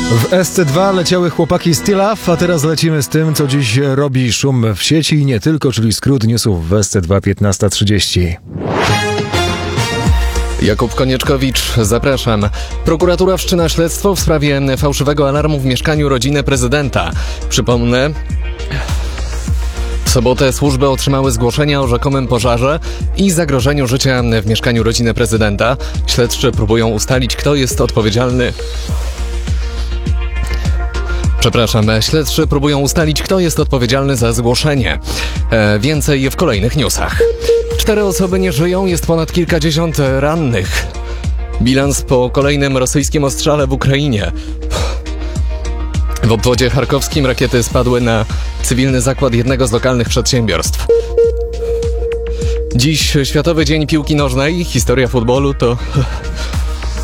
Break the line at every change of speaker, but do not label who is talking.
W SC2 leciały chłopaki z Tilaf, a teraz lecimy z tym, co dziś robi szum w sieci i nie tylko, czyli skrót newsów w SC2 15:30.
Jakub Konieczkowicz, zapraszam. Prokuratura wszczyna śledztwo w sprawie fałszywego alarmu w mieszkaniu rodziny prezydenta. Przypomnę, w sobotę służby otrzymały zgłoszenia o rzekomym pożarze i zagrożeniu życia w mieszkaniu rodziny prezydenta. Śledczy próbują ustalić, kto jest odpowiedzialny. Śledczy próbują ustalić, kto jest odpowiedzialny za zgłoszenie. Więcej w kolejnych newsach. 4 osoby nie żyją, jest ponad kilkadziesiąt rannych. Bilans po kolejnym rosyjskim ostrzale w Ukrainie. W obwodzie charkowskim rakiety spadły na cywilny zakład jednego z lokalnych przedsiębiorstw. Dziś Światowy Dzień Piłki Nożnej. Historia futbolu to